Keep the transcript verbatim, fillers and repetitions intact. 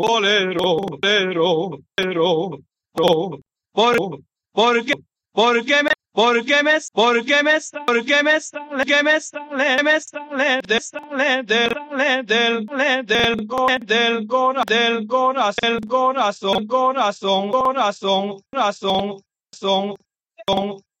bolero, bolero, bolero, bolero. Por, porque, porque me, porque me, porque me, porque me sale, que me sale, me sale, de sale, del, sale, del, sale, del, co- del, cora, del corazón, corazón, corazón, corazón, corazón, corazón, corazón.